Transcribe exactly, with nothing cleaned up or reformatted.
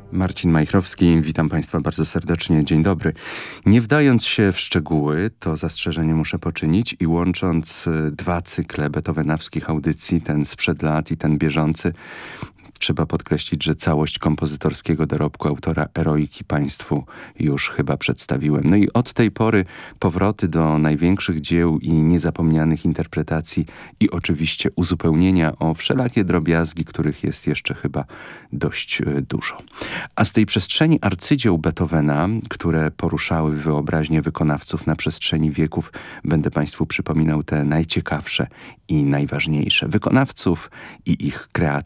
Marcin Majchrowski, witam Państwa bardzo serdecznie, dzień dobry. Nie wdając się w szczegóły, to zastrzeżenie muszę poczynić i łącząc dwa cykle beethovenowskich audycji, ten sprzed lat i ten bieżący, trzeba podkreślić, że całość kompozytorskiego dorobku autora Eroiki Państwu już chyba przedstawiłem. No i od tej pory powroty do największych dzieł i niezapomnianych interpretacji i oczywiście uzupełnienia o wszelakie drobiazgi, których jest jeszcze chyba dość dużo. A z tej przestrzeni arcydzieł Beethovena, które poruszały wyobraźnię wykonawców na przestrzeni wieków, będę Państwu przypominał te najciekawsze i najważniejsze wykonawców i ich kreacje.